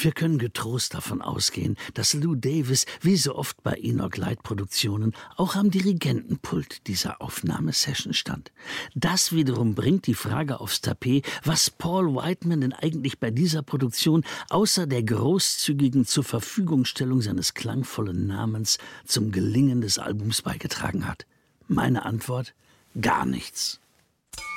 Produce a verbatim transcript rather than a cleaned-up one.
Wir können getrost davon ausgehen, dass Lou Davis, wie so oft bei Enoch Light Produktionen, auch am Dirigentenpult dieser Aufnahmesession stand. Das wiederum bringt die Frage aufs Tapet, was Paul Whiteman denn eigentlich bei dieser Produktion außer der großzügigen Zurverfügungstellung seines klangvollen Namens zum Gelingen des Albums beigetragen hat. Meine Antwort: gar nichts.